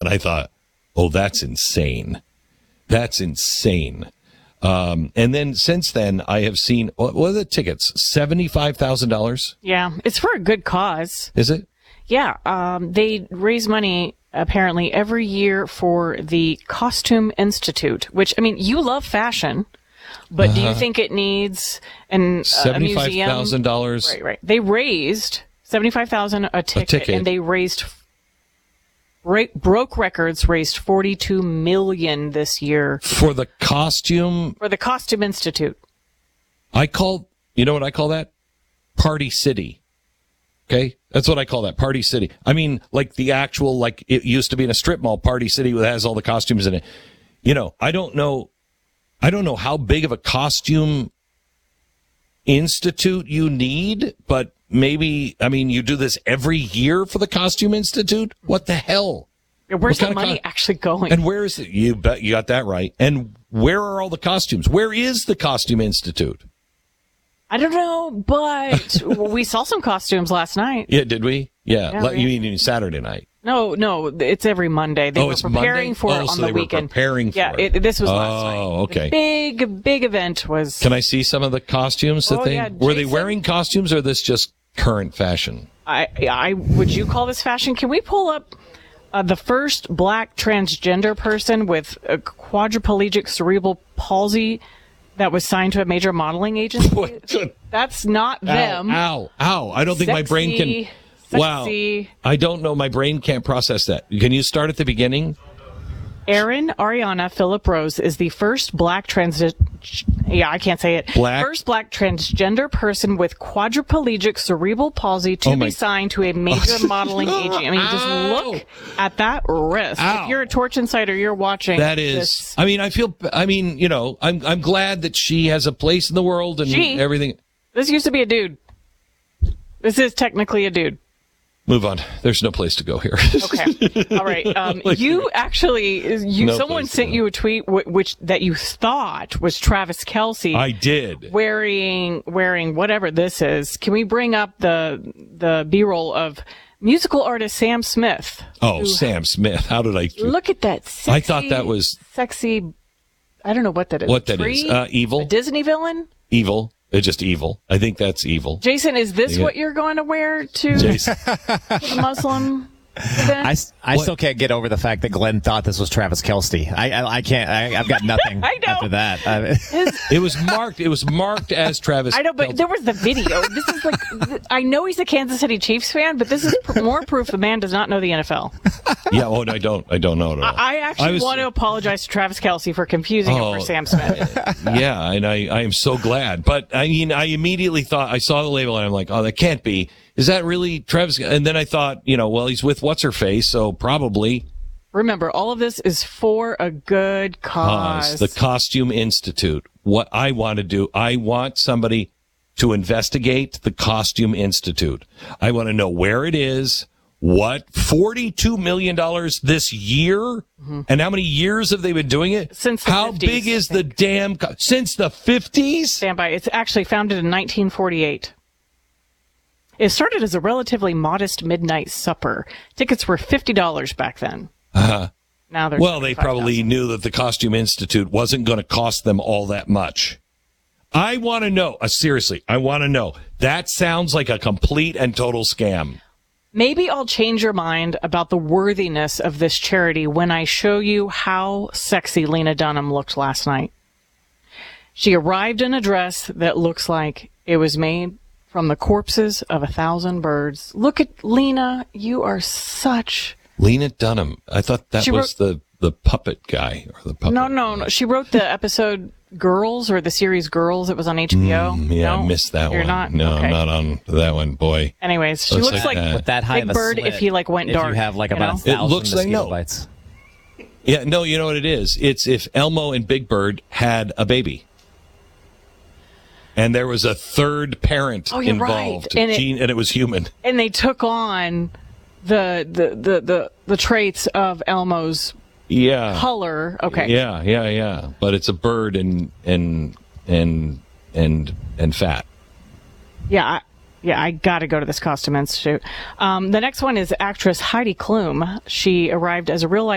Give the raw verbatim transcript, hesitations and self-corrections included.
And I thought, oh, that's insane. That's insane. Um, and then since then, I have seen, what are the tickets? seventy-five thousand dollars? Yeah, it's for a good cause. Is it? Yeah, um, they raise money apparently every year for the Costume Institute, which, I mean, you love fashion, but uh-huh. do you think it needs an, uh, seventy-five thousand dollars? Right, right. They raised seventy-five thousand dollars a ticket, a ticket, and they raised, break, broke records, raised forty-two million dollars this year. For the costume? For the Costume Institute. I call, you know what I call that? Party City. Okay? That's what I call that, Party City. I mean, like the actual, like it used to be in a strip mall, Party City that has all the costumes in it. You know, I don't know, I don't know how big of a costume institute you need, but maybe, I mean, you do this every year for the Costume Institute? What the hell? Where's the money actually going? And where is it? You bet you got that right. And where are all the costumes? Where is the Costume Institute? I don't know, but we saw some costumes last night. Yeah, did we? Yeah. yeah Le- we... You mean Saturday night? No, no, it's every They oh, were it's preparing Monday? for oh, it on so the they weekend. Were preparing for yeah, it. it, this was oh, last night. Oh, okay. The big, big event was. Can I see some of the costumes that oh, they yeah, were? Jason, they wearing costumes, or this just current fashion? I, I would you call this fashion? Can we pull up uh, the first black transgender person with a quadriplegic cerebral palsy that was signed to a major modeling agency? That's not them. Ow, ow, ow. I don't think Sexy, my brain can. Sexy. Wow. I don't know. My brain can't process that. Can you start at the beginning? Erin Ariana Phillip Rose is the first black trans. Yeah, I can't say it. Black? First black transgender person with quadriplegic cerebral palsy to Oh my- be signed to a major modeling agency. I mean, just Ow. look at that wrist. Ow. If you're a Torch Insider, you're watching. That is. this. I mean, I feel. I mean, you know, I'm. I'm glad that she has a place in the world and She? everything. This used to be a dude. This is technically a dude. Move on. There's no place to go here. Okay. All right. Um, you actually, you No someone place to sent go. you a tweet w- which that you thought was Travis Kelce. I did. wearing wearing whatever this is. Can we bring up the the B-roll of musical artist Sam Smith? Oh, who- Sam Smith. How did I? Look at that. Sexy, I thought that was sexy. I don't know what that is. what that Tree? is. Uh, evil. A Disney villain. Evil. It's just evil. I think that's evil. Jason, is this Yeah. what you're going to wear to, Jason. to the Muslim event? I, I What? still can't get over the fact that Glenn thought this was Travis Kelce. I I, I can't. I, I've got nothing I know. after that. I, His- It was marked. It was marked as Travis. I know, but Kelce. there was the video. This is like, th- I know he's a Kansas City Chiefs fan, but this is pr- more proof the man does not know the N F L. Yeah. Oh, no, I don't. I don't know at all. I actually I was- want to apologize to Travis Kelce for confusing Oh. him for Sam Smith. Yeah, and I, I am so glad. But I mean, I immediately thought I saw the label and I'm like, oh, that can't be. Is that really Travis? And then I thought, you know, well, he's with what's her face, so probably. Remember, all of this is for a good cause. Cause, the Costume Institute. What I want to do, I want somebody to investigate the Costume Institute. I want to know where it is, what, forty-two million dollars this year? Mm-hmm. And how many years have they been doing it? Since the How fifties, big is I the think. damn, co- since the fifties? Stand by. It's actually founded in nineteen forty-eight. It started as a relatively modest midnight supper. Tickets were fifty dollars back then. Uh-huh. Now they're Well, they probably seventy-five thousand. knew that the Costume Institute wasn't going to cost them all that much. I want to know, uh, seriously, I want to know. That sounds like a complete and total scam. Maybe I'll change your mind about the worthiness of this charity when I show you how sexy Lena Dunham looked last night. She arrived in a dress that looks like it was made from the corpses of a thousand birds. Look at Lena. You are such... Lena Dunham. I thought that She was the, the puppet guy or the puppet. No, no, no. She wrote the episode Girls, or the series Girls. It was on H B O. Mm, yeah, no? I missed that You're one. not? No, Okay. I'm not on that one, boy. Anyways, she Looks looks like like, that. with that high Big of a Bird slit, if he like went if dark. you have like you about know? a thousand looks like- mosquito no. bites. Yeah, no, you know what it is? It's if Elmo and Big Bird had a baby. And there was a third parent Oh, you're involved. right. And it- Gene, and it was human. And they took on the the the the, the traits of Elmo's Yeah. color. Okay. Yeah, yeah, yeah. But it's a bird and and and and and fat. Yeah. I, yeah, I got to go to this costume institute. Um, the next one is actress Heidi Klum. She arrived as a real life